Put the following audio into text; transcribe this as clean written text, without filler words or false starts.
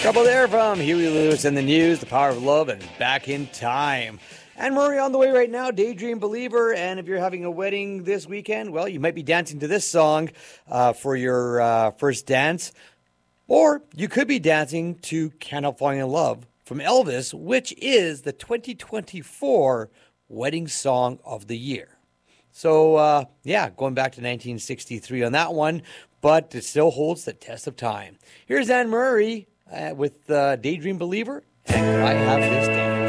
Trouble there from Huey Lewis and the News, The Power of Love, and Back in Time. And Murray on the way right now, Daydream Believer. And if you're having a wedding this weekend, well, you might be dancing to this song for your first dance. Or you could be dancing to Can't Help Falling in Love from Elvis, which is the 2024 Wedding Song of the Year. So, going back to 1963 on that one, but it still holds the test of time. Here's Anne Murray with Daydream Believer, and I Have This Dance.